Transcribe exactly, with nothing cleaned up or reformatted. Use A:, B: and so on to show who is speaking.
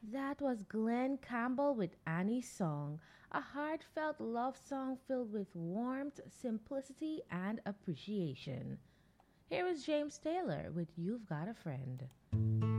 A: That was Glenn Campbell with Annie's Song, a heartfelt love song filled with warmth, simplicity, and appreciation. Here is James Taylor with You've Got a Friend.